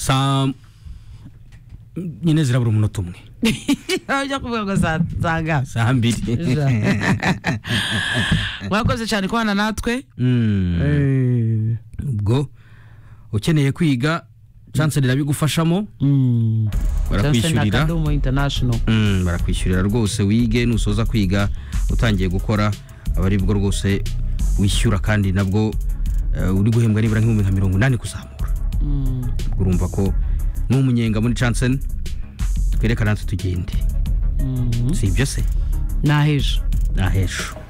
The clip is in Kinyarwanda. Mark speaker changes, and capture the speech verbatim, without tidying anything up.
Speaker 1: saa nyine zirabura umunota umwe
Speaker 2: ajya kuvuga ngo saa
Speaker 1: saa mbiri.
Speaker 2: mwakoze cyane kubana natwe.
Speaker 1: Ubwo ukeneye kwiga chance rirabigufashamo, barakwishyurira
Speaker 2: Akadomo International.
Speaker 1: Mm, barakwishyurira rwose wige nusoza kwiga utangiye gukora abari bwo rwose wishyura kandi nabwo uh, uri guhembwa nibura nk'ibihumbi nka mirongo inani kuzamura.
Speaker 2: Mm.
Speaker 1: Urumva ko n'umunyenga muri chance twerekana tugende.
Speaker 2: Mm.
Speaker 1: Si ibyo se
Speaker 2: nahejo
Speaker 1: nahejo